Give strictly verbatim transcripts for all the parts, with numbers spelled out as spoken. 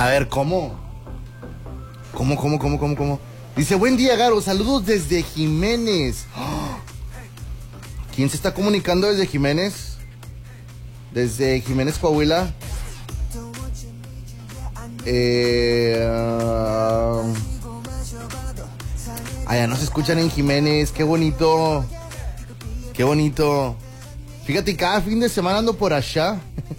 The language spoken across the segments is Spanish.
A ver, ¿cómo? ¿Cómo, cómo, cómo, cómo, cómo? Dice, buen día, Garo, saludos desde Jiménez. ¡Oh! ¿Quién se está comunicando desde Jiménez? Desde Jiménez, Coahuila. Eh... Uh... Allá nos escuchan en Jiménez, qué bonito. Qué bonito. Fíjate, cada fin de semana ando por allá.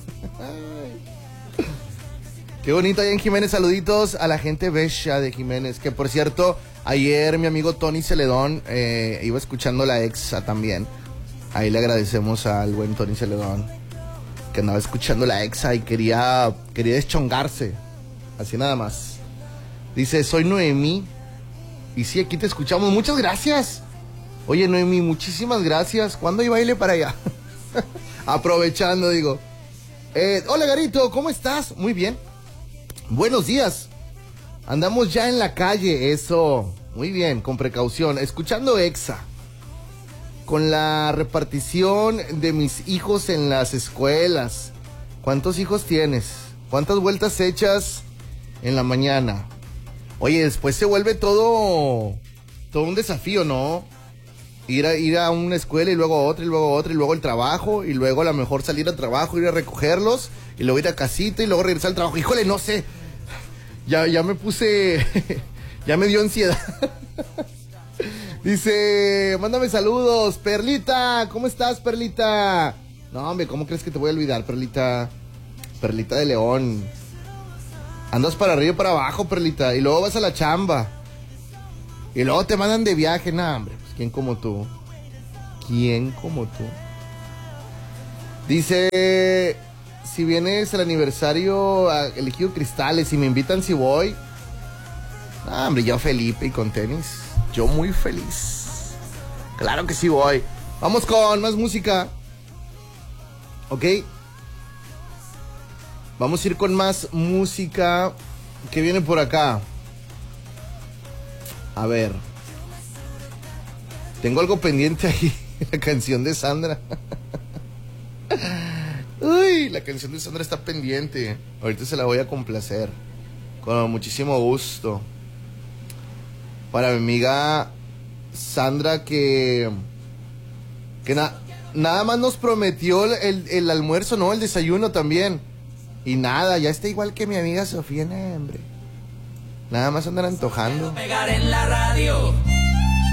Qué bonito allá en Jiménez. Saluditos a la gente bella de Jiménez. Que por cierto, ayer mi amigo Tony Celedón eh, iba escuchando la Exa también. Ahí le agradecemos al buen Tony Celedón, que andaba escuchando la Exa y quería, quería deschongarse. Así nada más. Dice, soy Noemí. Y sí, aquí te escuchamos. Muchas gracias. Oye, Noemí, muchísimas gracias. ¿Cuándo hay baile para allá? Aprovechando, digo. Eh, hola, Garito, ¿cómo estás? Muy bien. Buenos días. Andamos ya en la calle, eso. Muy bien, con precaución. Escuchando Exa. Con la repartición de mis hijos en las escuelas. ¿Cuántos hijos tienes? ¿Cuántas vueltas hechas en la mañana? Oye, después se vuelve todo, todo un desafío, ¿no? Ir a, ir a una escuela y luego a otra y luego a otra y luego el trabajo y luego a lo mejor salir al trabajo, ir a recogerlos y luego ir a casita y luego regresar al trabajo. Híjole, no sé. Ya, ya me puse, ya me dio ansiedad. Dice, mándame saludos, Perlita. ¿Cómo estás, Perlita? No, hombre, ¿cómo crees que te voy a olvidar, Perlita? Perlita de León. Andas para arriba y para abajo, Perlita. Y luego vas a la chamba. Y luego te mandan de viaje. Nah, hombre, pues ¿quién como tú? ¿Quién como tú? Dice, si vienes al aniversario a Elegido Cristales y me invitan si voy. Nah, hombre, yo Felipe y con tenis. Yo muy feliz. Claro que sí voy. Vamos con más música. ¿Ok? Vamos a ir con más música que viene por acá. A ver. Tengo algo pendiente ahí. La canción de Sandra. Uy, la canción de Sandra está pendiente. Ahorita se la voy a complacer. Con muchísimo gusto. Para mi amiga Sandra que... Que na, nada más nos prometió el, el almuerzo, ¿no? El desayuno también. Y nada, ya está igual que mi amiga Sofía, hombre. Nada más andan antojando. Pegar en la radio.